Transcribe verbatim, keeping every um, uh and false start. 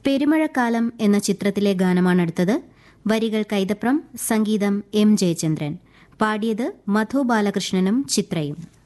പെരുമഴക്കാലം എന്ന ചിത്രത്തിലെ ഗാനമാണടുത്തത്. വരികൾ കൈതപ്രം, സംഗീതം എം ജയചന്ദ്രൻ. പാടിയത് മധു ബാലകൃഷ്ണനും ചിത്രയും.